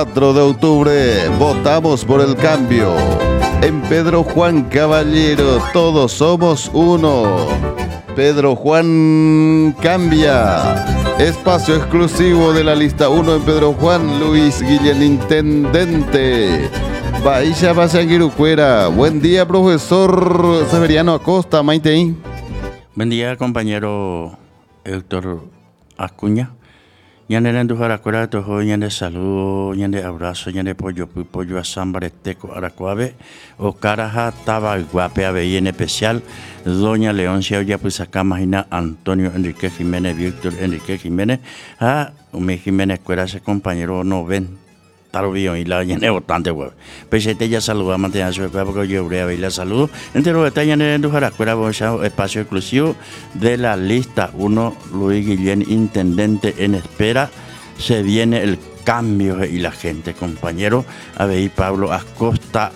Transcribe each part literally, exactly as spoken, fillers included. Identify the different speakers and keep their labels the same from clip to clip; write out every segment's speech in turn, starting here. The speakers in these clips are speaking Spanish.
Speaker 1: cuatro de octubre, votamos por el cambio. En Pedro Juan Caballero, todos somos uno. Pedro Juan cambia. Espacio exclusivo de la lista uno en Pedro Juan, Luis Guillén, intendente. Bahía Pasanguirucuera. Buen día, profesor Severiano Acosta, Maite.
Speaker 2: Buen día, compañero Héctor Acuña. Ñande en Jaracuera, tojo, ñande saludo, ñande abrazo, ñande pollo, pollo a Sambareteco, Aracuave, o Caraja, Tabaguape, Abey, en especial, doña Leoncia, ya pues acá imagina Antonio Enrique Jiménez, Víctor Enrique Jiménez, a un Jiménez Cuera, ese compañero no ven. Taro bien y la llené bastante huevo. Pues este ya saludó a mantener su equipo porque yo voy a ver la saludo. Entre los detalles en el Jaracuera, espacio exclusivo de la lista uno, Luis Guillén, intendente en espera. Se viene el cambio y la gente, compañero. Abey Pablo Acosta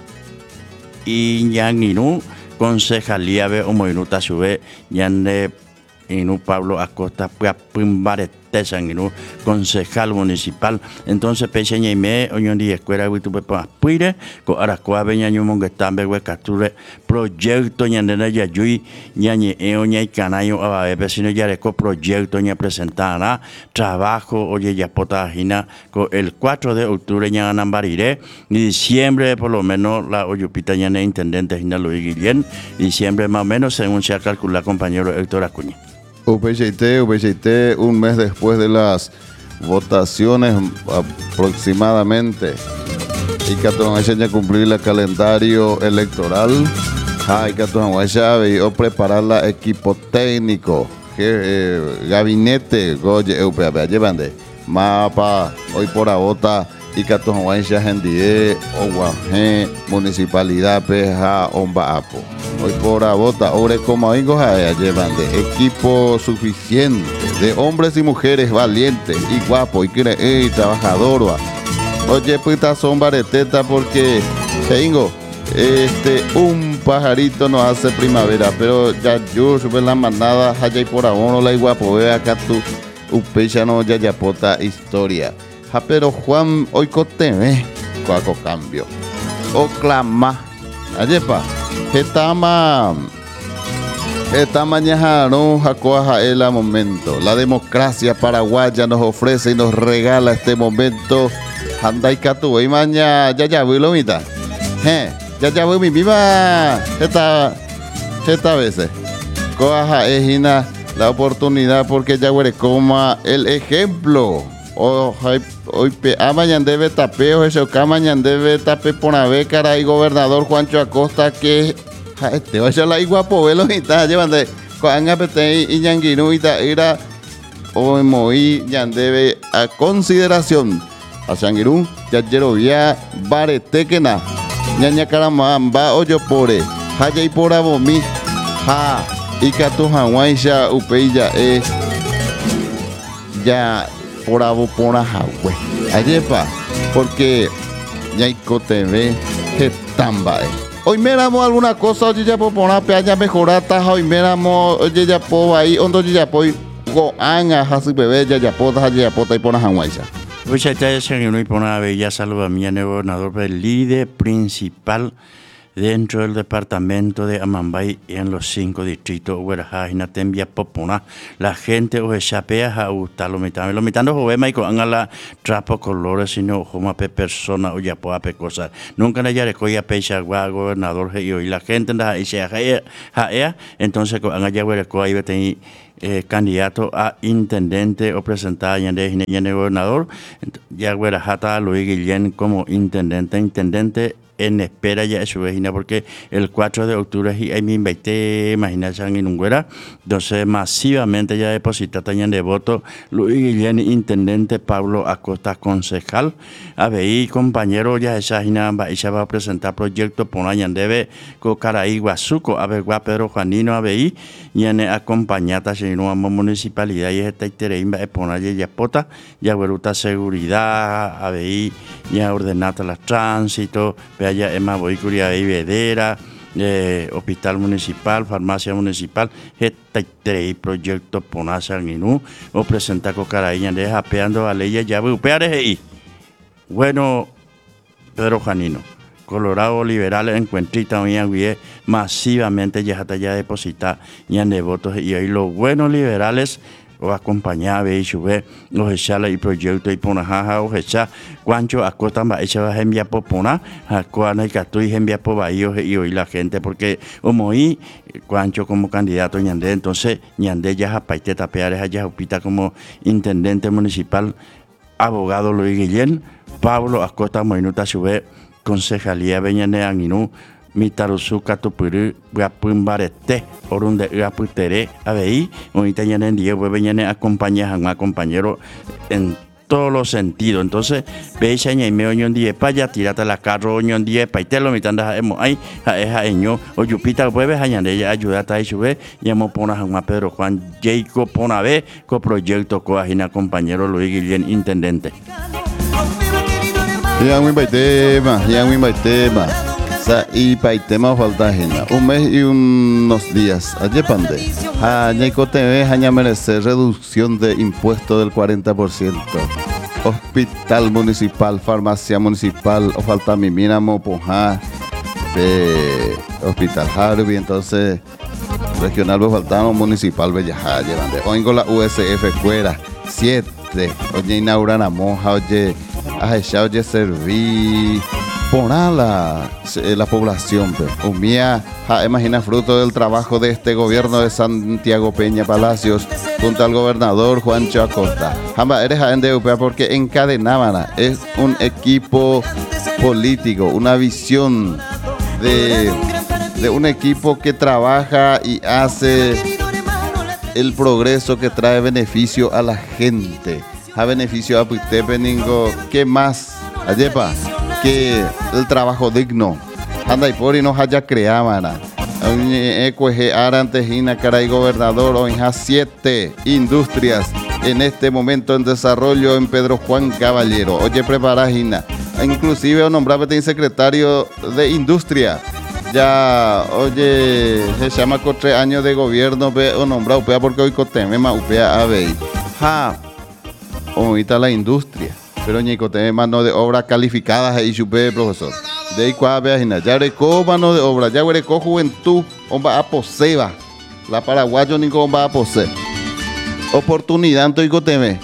Speaker 2: y Ñanginú, concejalía de Homoinuta Sube, Ñande Inú Pablo Acosta, Pumbarete. Sanguinú, concejal municipal. Entonces, pequeña y me, oñón de escuela, y tu pepa, puire, con Aracoa, Beñaño, Mongetambe, Huecature, proyecto, ñandena, yayui, ñañe, eoña y canayo, a vecino, yareco, proyecto, ña presentada, trabajo, oye, ya potagina, con el cuatro de octubre, ña Nambariré, y diciembre, por lo menos, la oyupita, ñane, intendente, Gina Luis Guillén, diciembre, más o menos, según se ha calculado, compañero Héctor Acuña.
Speaker 1: U P Y T, U P Y T, un mes después de las votaciones aproximadamente. Y que ya cumplir el calendario electoral. Hay que o preparar el equipo técnico. Eh, gabinete, goye, U P A, llevan de mapa, hoy por agota. Y que ya gendie, Oguajé, municipalidad, Peja, Ombaapo. Hoy por abota, ore como amigos llevan de equipo suficiente de hombres y mujeres valientes y guapos y que y trabajador. Oye, puta son bareteta porque tengo este un pajarito no hace primavera, pero ya yo sube la manada allá y por abono la guapo ve acá tu upecha no ya ya pota historia. Ja, pero Juan hoy coteme cuaco cambio. O clama. Ayepa. Estama, estama ñajaron jacoaja el momento. La democracia paraguaya nos ofrece y nos regala este momento. Handai catu y maña ya ya voy lo mitad. Eh, ya ya voy mi viva esta esta veces. Coaja ejina la oportunidad porque ya huele coma el ejemplo. Hoy hoy amañan debe tapeo eso camañan debe tape ponavé cara y gobernador Juancho Acosta que este vaya la guapo velo y está llevan de coanga pete y ñanguinú y ta ira o moí yan debe a consideración a Sanguirú ya yerovia baretequena ñaña caramamba oyo pore haya y por abomi ha y catu hawaisha upeya e ya por abo por ajahue. Ayepa, porque ya hay T V que tamba. Hoy miramos alguna cosa, oye ya por poner peaña mejorata, hoy miramos, oye ya por ahí, hondo ya por goanga, hasi bebé, ya ya por, ya por y por ajahuaisa.
Speaker 2: Pues ya está ese que no hay por una bella saluda a mi gobernador, el líder principal dentro del departamento de Amambay y en los cinco distritos Huerajá y Natembia Popona, la gente o chapea a gusta lo mitad, lo mitad no joven y con la trapo colores sino como pe persona o ya poa pe cosas. Nunca le ya recoya pecha gobernador y hoy la gente anda y se jaea, entonces con allá huerecoa iba a tener Eh, candidato a intendente o presentada ya de gobernador ya Huerajata Luis Guillén como intendente intendente en espera ya de su vecina porque el cuatro de octubre ahí me invité imagínate en Unguera entonces masivamente ya depositata ya de voto Luis Guillén intendente Pablo Acosta concejal a ver compañero ya esa gina va a presentar proyecto por año debe con Caraí Guazuco a ver Pedro Juanino a ver y en acompañata si no vamos municipalidad y esta itereimba es poner ya pota ya veruta seguridad a ver ya ordenata las tránsito allá en Maboicuria y Vedera, eh, hospital municipal, farmacia municipal, esta tres proyectos Ponasa Guinú, o presenta Cocaraíña de japeando a ley ya upeares ahí. bueno, Pedro Janino. Colorado liberales encuentrita hoy en masivamente ya hasta ya depositar ya de votos y ahí los buenos liberales o acompañar y sube los echala y proyecto y pona jaja o echa cuancho acosta va echa va enviar por pona a cuana y catu y enviar por bahío y hoy la gente porque como y cuancho como candidato ñande entonces ñande ya paite tapeares allá upita como intendente municipal abogado Luis Guillén Pablo Acosta Moinuta sube concejalía Beñane Anginú, Mitarusu Catupuru, Guapumbarete, Orunde Guaputere, Abei, ahorita ya en día, Beñane acompaña a un compañero en todos los sentidos. Entonces, veis aña y me oño día paya, tirate la carro oño día pa y te lo mitanda hemos ahí, a esa eño, o yupita puedes añadir ayudarte a sube, y hemos ponas a un Pedro Juan Jacob pona ve, co proyecto coagina compañero Luis Guillén, intendente.
Speaker 1: Ya muy baitema, ya muy baitema. Sa y baitema falta ajena. Un mes y unos días. Ayer pande. Aña T V, aña merece reducción de impuesto del cuarenta por ciento. Hospital municipal, farmacia municipal, o falta mi mínimo poja de Hospital Harvey, entonces regional me faltamos municipal Bellajá, llevando. Oigo la U S F Cuera, siete. Oye inauguran a monja, oye. A ella oye serví por la, la población. Umía, imagina fruto del trabajo de este gobierno de Santiago Peña Palacios junto al gobernador Juancho Acosta. Jamba, eres A N D U P A porque encadenaban. Es un equipo político, una visión de, de un equipo que trabaja y hace el progreso que trae beneficio a la gente. A beneficio a Puitepeningo, ¿qué más? Ayepa, que el trabajo digno. Anda y por y nos haya creado, Ecueje Arantejina, Caray Gobernador, Oinja siete industrias en este momento en desarrollo en Pedro Juan Caballero. Oye, preparajina. Inclusive o nombrarte secretario de Industria. Ya, oye, se llama con tres años de gobierno, o nombrado U P A porque hoy cotemema U P A Abey. Ja. Ahorita la industria, pero ñico tiene mano de obra calificadas ahí chupe profesor. De ahí cuave ajina, ya recó mano de obra, ya recó juventud, omba a poseba. La paraguayo ni va a poseer. Oportunidad entonces teme.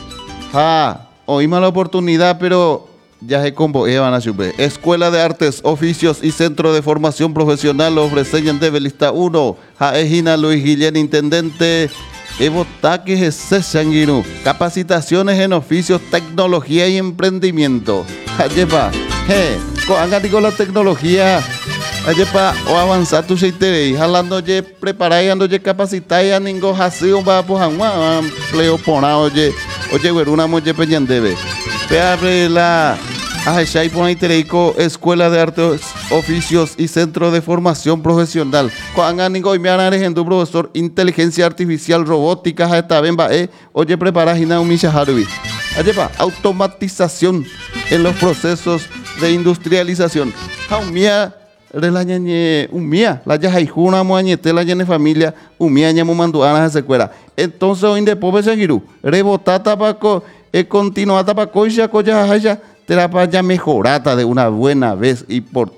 Speaker 1: Ja, oímos la oportunidad, pero ya se combo van a chupe. Escuela de Artes, Oficios y Centro de Formación Profesional ofrecen de Belista uno. Ja, ejina Luis Guillén, intendente. Evo taques Sanguino, capacitaciones en oficios, tecnología y emprendimiento. Ayepa, he, coanga con la tecnología. Ayepa, o avanzar tu seite, jalando ye, preparar y ando ye capacitar y aningo hasi un va pues agua, empleo pona, oye, oye, güeruna moye peñandebe. Pe abre la Ajay Ponaitereico, Escuela de Artes, Oficios y Centro de Formación Profesional. Coanganigo y me en tu profesor Inteligencia Artificial Robótica, esta bemba, eh, oye, prepara Gina Umisha Harvey. Ayepa, automatización en los procesos de industrialización. Jaumia, relañañe, umia, la ya haijuna moañete, la llene familia, umia ñamo manduana se cuera. Entonces, hoy de pobre seguirú, rebotata paco, e continuata paco y ya coya haya. Terapa ya mejorata de una buena vez y por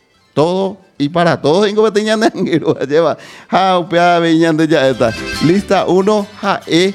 Speaker 1: todo y para todos. Ingo beteñan de lleva. Ja, upea veñan de ya está. Lista uno, ja, e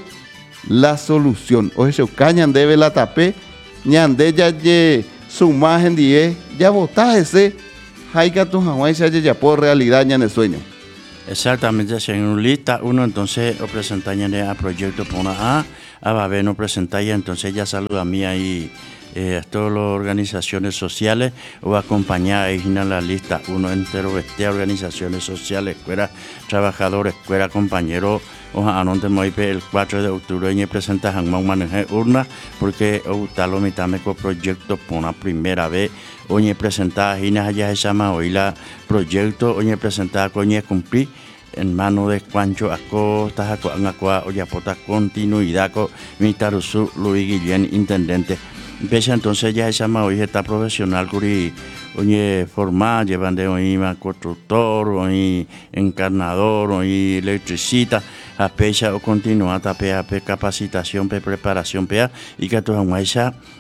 Speaker 1: la solución. O eso cañan debe la tapé. Ñan de ya ye su imagen die. Ya votás ese. Jaica tu Hawái se ya por realidad ñan el sueño.
Speaker 2: Exactamente, según lista uno, entonces o presentañan a proyecto por A, a Babé no presentaña, entonces ya saluda a mí ahí. Eh, a todas las organizaciones sociales o acompañar a la lista uno entero de organizaciones sociales, escuela trabajadores, escuela compañeros, o anonte moipe el cuatro de octubre y presenta a manejar urna porque lo mitame con proyecto por una primera vez oye presentada a allá se llama hoy la proyecto oye presentada coñe cumplir en mano de Juancho Acosta, Acosta, Oyapota, continuidad con Mitarusu Luis Guillén, intendente. Pese entonces ya se llama hoy está profesional curi oye formal llevan de hoy constructor hoy encarnador hoy electricista a pecha o continua tape a capacitación pe preparación pea y que toda mucha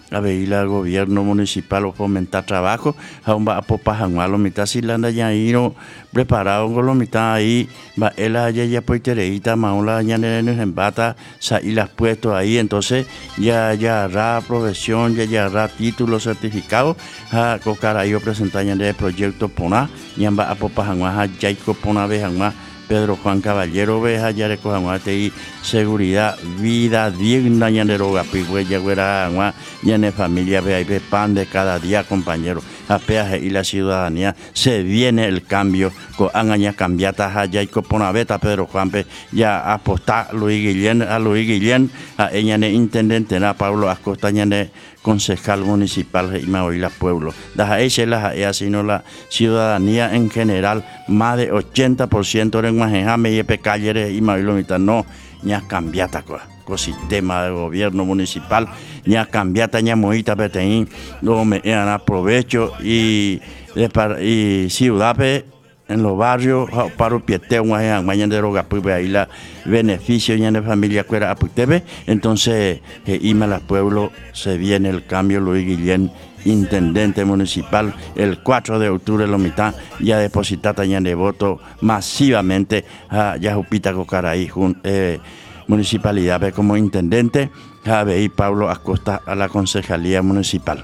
Speaker 2: a ver el gobierno municipal o fomentar trabajo, a un va a popajanguar lo mitad si landa ya iro preparado con lo mitad ahí, va él allá ya pues tereita, maula ya en bata, sa y las puesto ahí, entonces ya ya hará profesión, ya ya hará título certificado, a cocar ahí o presentar ya de proyecto pona, ya va a popajanguar, ya y pona vejanguar. Pedro Juan Caballero veja ya recojamuate y seguridad vida digna ya de roga pigüe ya güera ya de familia vea y ve pan de cada día compañero a peaje y la ciudadanía se viene el cambio con angaña cambiata ya y copona beta Pedro Juan pe ya apostar Luis Guillén a Luis Guillén a ella de intendente na Pablo Acosta ya de concejal municipal y Maoila Pueblo. Daja ella la ella sino la ciudadanía en general más de ochenta por ciento en Guajejame y Pecallere y Maoila mitad no ya cambiata con el sistema de gobierno municipal ya cambiata ya moita peteín no me dan aprovecho y y ciudad en los barrios para pieteo mañana de roga pues ahí la beneficio ya de familia cuera aputebe entonces eh, Imala Pueblo se viene el cambio Luis Guillén intendente municipal el cuatro de octubre la mitad ya depositata ya de voto masivamente a ya Jupita Cocaraí eh, municipalidad como intendente a ver Pablo Acosta a la concejalía municipal.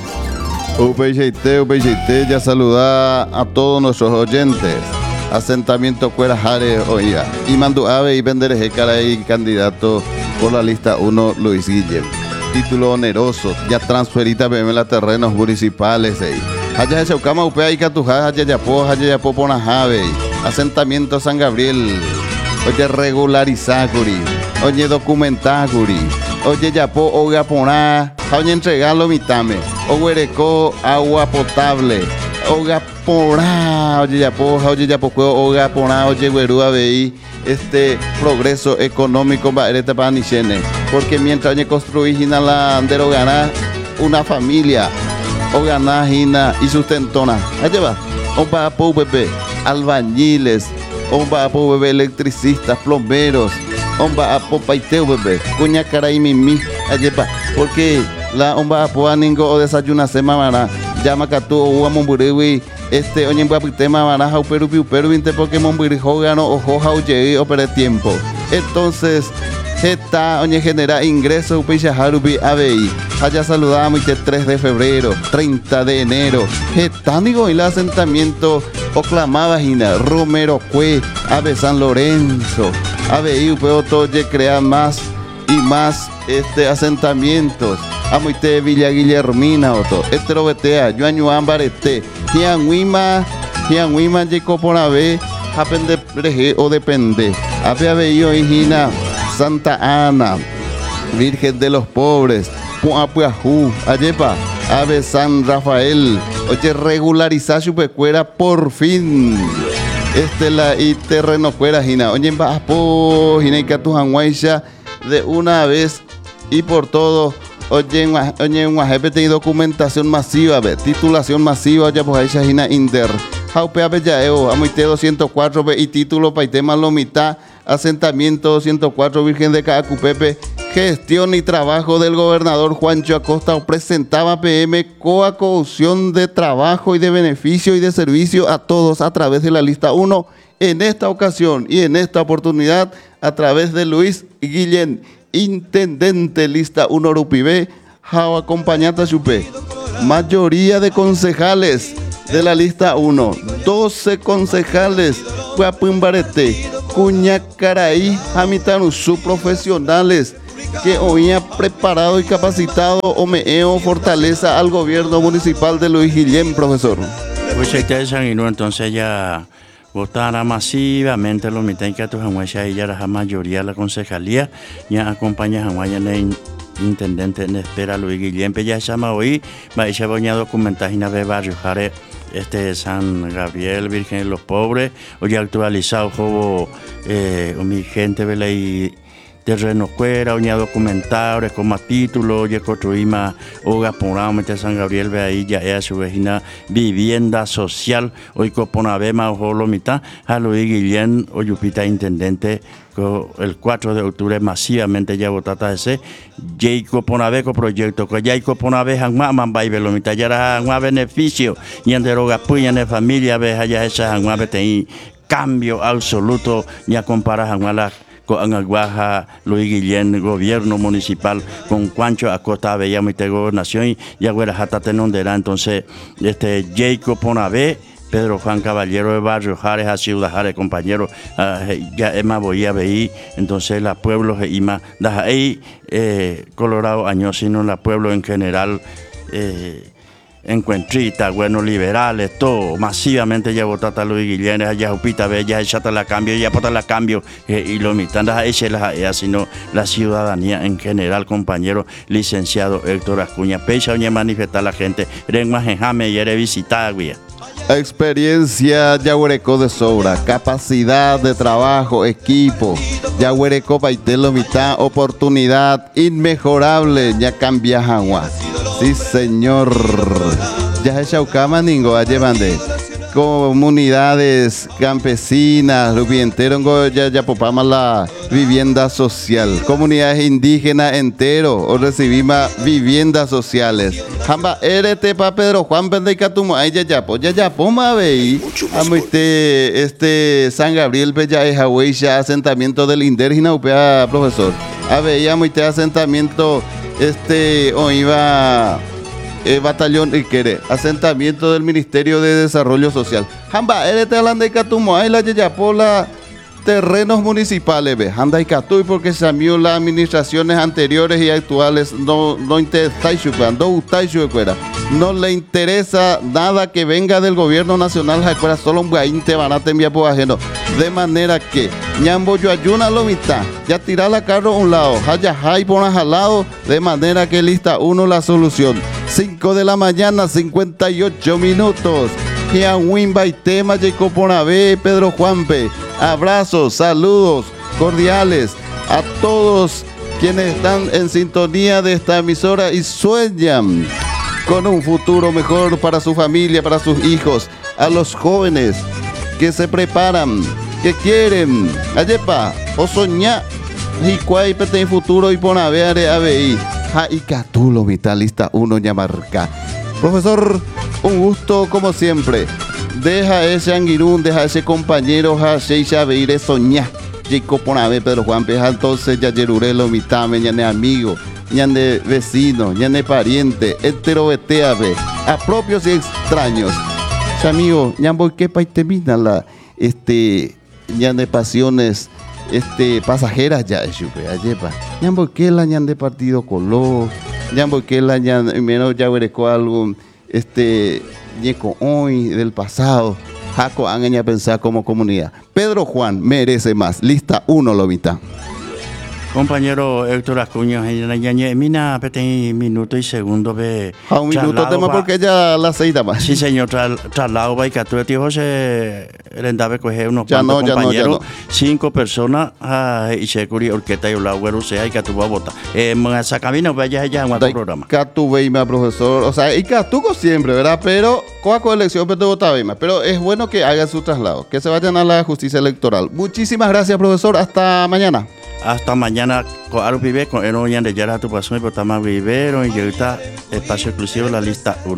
Speaker 1: U P J T, U P J T ya saluda a todos nuestros oyentes. Asentamiento Cuera Jare, oiga. Y Mandu Ave y Pendereje Caray, candidato por la lista uno, Luis Guillén. Título oneroso, ya transferita B M la terrenos municipales. Ey. Haya Chaucama, U P A y Catujá, Haya Yapo, Haya Yapo Ponajave. Asentamiento San Gabriel. Oye, regularizacuri. Oye, documentacuri. Oye, Yapo, Oga Poná. Oye, entregarlo mitame. Oguereco, agua potable. Oga Porá. Oye, Yapo, oye, Yapo, Oga Porá. Oye, Guerúa, veí este progreso económico para para Nichene. Porque mientras oye construir Gina la derogana una familia. O ganar Gina y sustentona. Allá va. O va a po bebé. Albañiles. O va a po bebé electricistas, plomeros. O va a po paiteo bebé. Cuña cara y mimi. Allá va. Porque la omba apoa ningo o desayuna sema mana llama catu o guamumburewi este oñen tema mana jau peru piu peru vinte porque mumburi jogano o joja uye o pere tiempo entonces está oñe genera ingresos upisha harubi abei haya saludamos este tres de febrero treinta de enero está digo el asentamiento oclamaba Gina Romero Cue Ave San Lorenzo abei upeo toye crea más y más este asentamientos Amoite Villa Guillermina Oto, Eterobetea, Yuañu Ambarete, Hianguima, Hianguima, Yecoponabe, Japende Preje o Depende, Ape Abeyo Hijina, Santa Ana, Virgen de los Pobres, Puapuajú, Ayepa, Ave San Rafael, oye, regularizar su pecuera por fin. Este la y terreno fuera, Jina, oye, Bapo, Jina y Catujanguaisha, de una vez y por todo. Oye, oye, un jefe documentación masiva, ve, titulación masiva, ya pues ahí Shahina Inder. Jaupe Abe Yaeo, Amoite doscientos cuatro, ve, y título Paitema Lomita, asentamiento doscientos cuatro, Virgen de Cacupepe, gestión y trabajo del gobernador Juancho Acosta, presentaba P M coacción de trabajo y de beneficio y de servicio a todos a través de la lista uno, en esta ocasión y en esta oportunidad a través de Luis Guillén. Intendente lista uno Rupibé, Jao acompañata Chupé. Mayoría de concejales de la lista uno, doce concejales, Guapumbarete, Cuñacaraí, Jamitanusú, profesionales que hoy han preparado y capacitado Omeo fortaleza al gobierno municipal de Luis Guillén, profesor.
Speaker 2: Pues entonces ya votará masivamente los mitad que tu Jamuesha y ya la mayoría de la concejalía ya acompaña a Jamuaya en intendente en espera Luis Guillén ya llama hoy va a boña documentar en de barrio Jare este San Gabriel Virgen de los Pobres hoy actualizado como eh, mi gente vela y terreno cuera, oña documentales, como título, ya construimos hogar poramos de San Gabriel, ve ahí ya es su vecina vivienda social, hoy coponabema ojo lo mitad, a Luis Guillén, oyupita intendente, el cuatro de octubre masivamente ya votata ese, Jacob Ponabeco proyecto, que Jacob Ponabe hangma man baile lo mitad ya era hangma beneficio, y en deroga puya en familia ve allá esa hangma beten cambio absoluto, ya compara hangma la con Aguaja, Luis Guillén, gobierno municipal, con Cuancho Acosta, veíamos y gobernación, y Agüera Jata Tenondera, entonces, este Jacob Ponabe, Pedro Juan Caballero de Barrio Jares, a Ciudad Jares, compañero, uh, ya es más voy a ver, entonces la pueblo, y más, ahí, eh, Colorado Año, sino la pueblo en general, eh, encuentrita, buenos liberales, todo, masivamente ya votata Luis Guillén, ya Jupita ve, ya echata la cambio, ya pota la cambio, eh, y lo mitad ese la sino la ciudadanía en general, compañero licenciado Héctor Ascuña, pecha oña manifestar la gente, ren más enjame y ere visitar, güey.
Speaker 1: Experiencia yaguareco de sobra, capacidad de trabajo, equipo, yaguareco paitelo mitad, oportunidad inmejorable, ya cambia agua. Sí, señor. Ya es Chaucama, Ningo, a llevande. Comunidades campesinas, Rubientero, ya ya popama la vivienda social. Comunidades indígenas entero, o recibimos viviendas sociales. Jamba, erete pa Pedro Juan Pendecatumo, ay ya ya po, ya ya po ma vei. Amo este, este San Gabriel Bella es Hawaii, ya asentamiento del Indergina upea, profesor. A veíamos este asentamiento, este, o iba. Eh, batallón Iquere, asentamiento del Ministerio de Desarrollo Social. Jamba, eres hablando de Catumo, ahí la Yayapola, terrenos municipales, ve. Janda y Catuy, porque samió las administraciones anteriores y actuales, no, no no le interesa nada que venga del gobierno nacional, jacuera, solo un guaín te van a enviar por ajeno. De manera que, ñambo yo ayuna lo mitad, ya tirar la carro a un lado, haya hay por al lado, de manera que lista uno la solución. cinco de la mañana, cincuenta y ocho minutos. Wimba y tema, Jacob Ponabe, Pedro Juanpe. Abrazos, saludos cordiales a todos quienes están en sintonía de esta emisora y sueñan con un futuro mejor para su familia, para sus hijos, a los jóvenes que se preparan, que quieren, ayepa, o soñar, y cuál pete en futuro y Ponabe a ver. Ja y Catulo, vitalista uno Yamarca. Profesor, un gusto como siempre. Deja ese anguirún, deja ese compañero, ja Sheisha Beire soñá. Jacob Ponabe, Pedro Juan Peja, entonces ya Yerurelo, mitame, ya ne amigo, ya ne vecino, ya ne pariente, heterobeteabe, a propios y extraños. Amigo, ya voy que pa y termina la, este, ya de pasiones. Este, pasajeras ya, chupe, ayepa. Ya porque la ñan de partido color, ya porque la ñan, menos ya vereco algo, este, ñeco hoy del pasado, jaco han a pensar como comunidad. Pedro Juan merece más, lista uno lo mitad.
Speaker 2: Compañero Héctor Ascuña, mina pete minuto y segundo ve.
Speaker 1: A un minuto tema porque ya la seita más.
Speaker 2: Sí señor, traslado va y que tú tío José rendave coger unos
Speaker 1: ya
Speaker 2: cuantos
Speaker 1: no,
Speaker 2: compañeros,
Speaker 1: ya no, ya no.
Speaker 2: cinco personas y se curi orquesta y la güero sea y que tú vas a votar. Eh, esa cabina vaya ya en otro programa.
Speaker 1: Que tú veima profesor, o sea, y que tú siempre, ¿verdad? Pero con la elección pero vota veima, pero es bueno que hagan su traslado, que se vayan a la justicia electoral. Muchísimas gracias, profesor, hasta mañana.
Speaker 2: Hasta mañana con Aro Vive, con Eno Yan de Yara tu pasión y por Tamar Vivero y ahorita espacio exclusivo la lista uno.